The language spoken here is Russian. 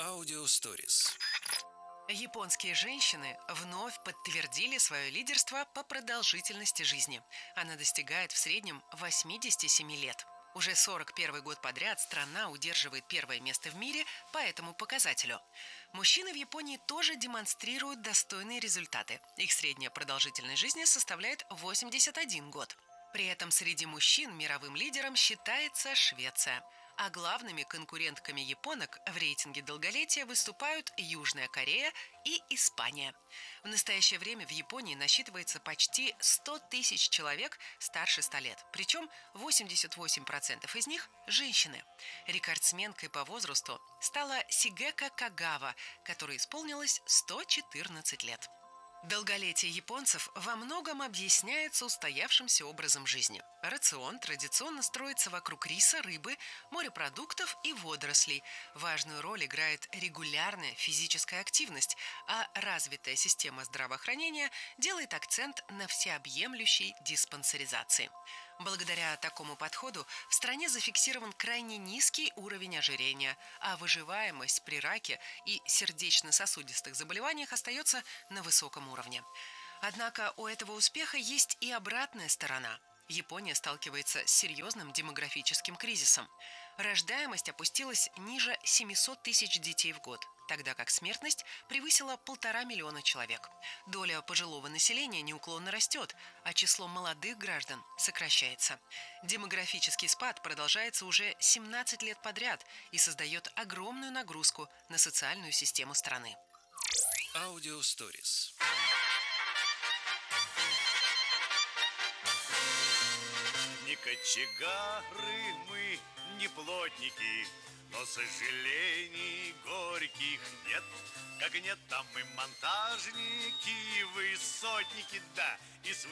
Аудиосторис. Японские женщины вновь подтвердили свое лидерство по продолжительности жизни. Она достигает в среднем 87 лет. Уже 41-й год подряд страна удерживает первое место в мире по этому показателю. Мужчины в Японии тоже демонстрируют достойные результаты. Их средняя продолжительность жизни составляет 81 год. При этом среди мужчин мировым лидером считается Швеция. А главными конкурентками японок в рейтинге долголетия выступают Южная Корея и Испания. В настоящее время в Японии насчитывается почти 100 тысяч человек старше 100 лет. Причем 88% из них – женщины. Рекордсменкой по возрасту стала Сигэко Кагава, которой исполнилось 114 лет. Долголетие японцев во многом объясняется устоявшимся образом жизни. Рацион традиционно строится вокруг риса, рыбы, морепродуктов и водорослей. Важную роль играет регулярная физическая активность, а развитая система здравоохранения делает акцент на всеобъемлющей диспансеризации. Благодаря такому подходу в стране зафиксирован крайне низкий уровень ожирения, а выживаемость при раке и сердечно-сосудистых заболеваниях остается на высоком уровне. Однако у этого успеха есть и обратная сторона. Япония сталкивается с серьезным демографическим кризисом. Рождаемость опустилась ниже 700 тысяч детей в год, тогда как смертность превысила 1,5 миллиона человек. Доля пожилого населения неуклонно растет, а число молодых граждан сокращается. Демографический спад продолжается уже 17 лет подряд и создает огромную нагрузку на социальную систему страны. Аудиосторис. Не кочегары мы, не плотники, но сожалений горьких нет. Как нет, там и монтажники, и высотники, да, и